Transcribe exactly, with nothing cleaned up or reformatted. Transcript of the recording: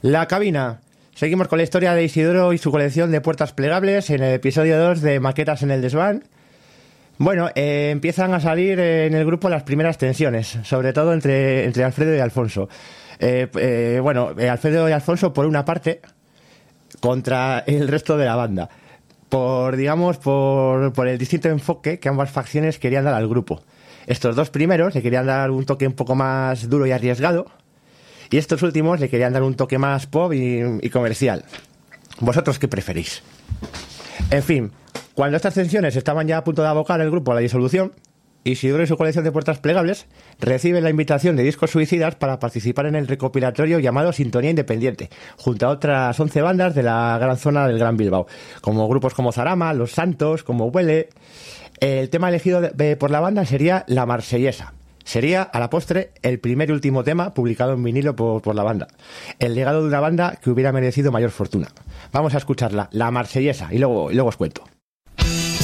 La cabina. Seguimos con la historia de Isidoro y su colección de puertas plegables en el episodio dos de Maquetas en el desván. Bueno, eh, empiezan a salir eh, en el grupo las primeras tensiones, sobre todo entre, entre Alfredo y Alfonso. Eh, eh, bueno, eh, Alfredo y Alfonso por una parte contra el resto de la banda, por digamos por, por el distinto enfoque que ambas facciones querían dar al grupo. Estos dos primeros le querían dar un toque un poco más duro y arriesgado, y estos últimos le querían dar un toque más pop y, y comercial. ¿Vosotros qué preferís? En fin, cuando estas tensiones estaban ya a punto de abocar el grupo a la disolución, Isidoro y su colección de puertas plegables reciben la invitación de Discos Suicidas para participar en el recopilatorio llamado Sintonía Independiente, junto a otras once bandas de la gran zona del Gran Bilbao, como grupos como Zarama, Los Santos, como Huele. El tema elegido de, por la banda sería La Marsellesa. Sería, a la postre, el primer y último tema publicado en vinilo por, por la banda. El legado de una banda que hubiera merecido mayor fortuna. Vamos a escucharla, La Marsellesa, y luego, y luego os cuento.